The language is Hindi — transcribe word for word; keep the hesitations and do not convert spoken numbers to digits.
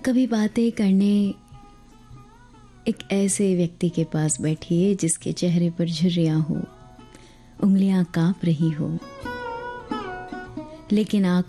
कभी बातें करने एक ऐसे व्यक्ति के पास बैठिए जिसके चेहरे पर झुर्रियां हो, उंगलियां कांप रही हो, लेकिन आंखों